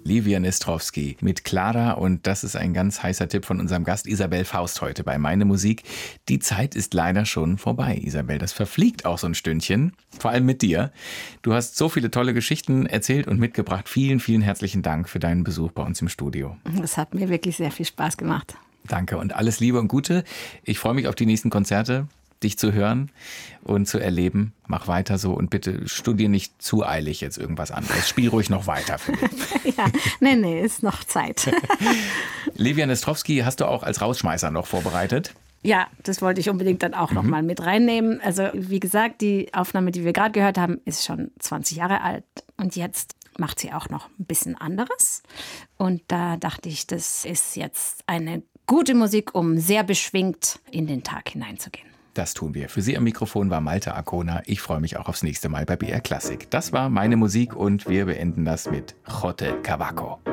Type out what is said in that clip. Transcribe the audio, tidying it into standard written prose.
Livia Nestrowski mit Clara und das ist ein ganz heißer Tipp von unserem Gast Isabel Faust heute bei Meine Musik. Die Zeit ist leider schon vorbei, Isabel. Das verfliegt auch so ein Stündchen, vor allem mit dir. Du hast so viele tolle Geschichten erzählt und mitgebracht. Vielen, vielen herzlichen Dank für deinen Besuch bei uns im Studio. Es hat mir wirklich sehr viel Spaß gemacht. Danke und alles Liebe und Gute. Ich freue mich auf die nächsten Konzerte, dich zu hören und zu erleben. Mach weiter so und bitte studier nicht zu eilig jetzt irgendwas anderes. Spiel ruhig noch weiter für mich. Ja, nee, ist noch Zeit. Livia Nestrowski hast du auch als Rausschmeißer noch vorbereitet. Ja, das wollte ich unbedingt dann auch noch mal mit reinnehmen. Also wie gesagt, die Aufnahme, die wir gerade gehört haben, ist schon 20 Jahre alt. Und jetzt macht sie auch noch ein bisschen anderes. Und da dachte ich, das ist jetzt eine gute Musik, um sehr beschwingt in den Tag hineinzugehen. Das tun wir. Für Sie am Mikrofon war Malte Arkona. Ich freue mich auch aufs nächste Mal bei BR Klassik. Das war Meine Musik und wir beenden das mit Jote Cavaco.